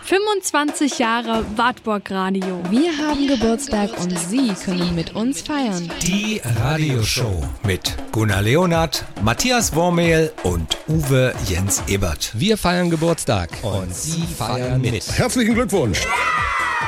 25 Jahre Wartburg Radio. Wir haben Geburtstag und Sie können mit uns feiern. Die Radioshow mit Gunnar Leonhardt, Matthias Wormehl und Uwe Jens Ebert. Wir feiern Geburtstag und Sie feiern mit. Herzlichen Glückwunsch!